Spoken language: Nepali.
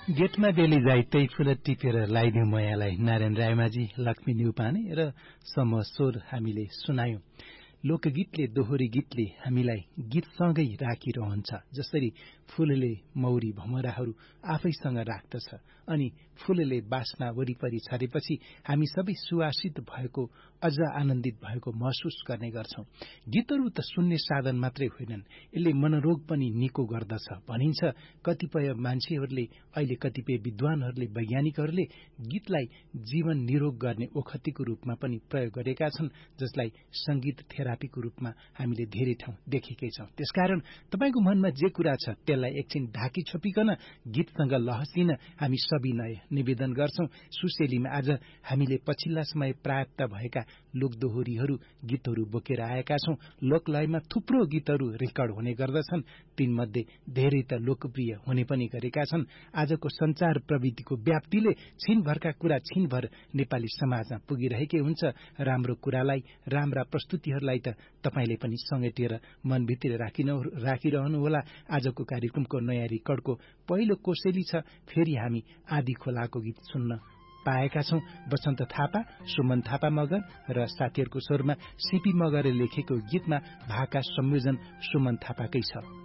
गेटमा बेली जाई त्यही फूल टिपेर लाइदिउँ मयालाई नारायण रायमाझी लक्ष्मी न्युपाने र समस्वर हामीले सुनायौं। लोकगीतले दोहोरी गीतले हामीलाई गीतसँगै राखिरहन्छ। जसरी फूलले मौरी भमराहरू आफैसँग राख्दछ अनि फूलले बास्ना वरिपरि छरेपछि हामी सबै सुवासित भएको अझ आनन्दित भएको महसुस गर्ने गर्छौं। गीतहरू त सुन्ने साधन मात्रै होइनन्, यसले मनोरोग पनि निको गर्दछ भनिन्छ। कतिपय मान्छेहरूले अहिले कतिपय विद्वानहरूले वैज्ञानिकहरूले गीतलाई जीवन निरोग गर्ने ओखतीको रूपमा पनि प्रयोग गरेका छन्, जसलाई संगीत थेरापीको रूपमा हामीले धेरै ठाउँ देखेकै छौं। त्यसकारण तपाईको मनमा जे कुरा छ त्यसलाई एकछिन ढाकी छोपिकन गीतसँग लहसिन हामी सविनय निवेदन गर्छौं। सुशेलीमा आज हामीले पछिल्ला समय प्राप्त भएका लोकदोहोरीहरू गीतहरू बोकेर आएका छौं। लोकलयमा थुप्रो गीतहरू रेकर्ड हुने गर्दछन्, तीमध्ये धेरै त लोकप्रिय हुने पनि गरेका छन्। आजको संचार प्रविधिको व्याप्तिले छिनभरका कुरा छिनभर नेपाली समाजमा पुगिरहेकै हुन्छ। राम्रो कुरालाई, राम्रा प्रस्तुतिहरूलाई त तपाईले पनि समेटेर मनभित्र राखिरहनुहोला। आजको कार्यक्रमको नयाँ रेकर्डको पहिलो कोसेली छ। फेरि हामी आदि खोलाको गीत सुन्न पाएका छौं। बसन्त थापा, सुमन थापा मगर र साथीहरूको स्वरमा सीपी मगरले लेखेको गीतमा भाका संयोजन सुमन थापाकै छ।